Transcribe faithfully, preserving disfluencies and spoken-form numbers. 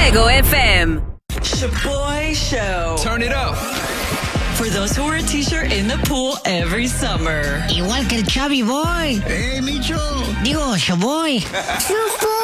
Fuego F M. Shaboy Show. Turn it up. For those who wear a t-shirt in the pool every summer. Igual que el Chubby Boy. ¡Eh, Micho! Digo, Shaboy.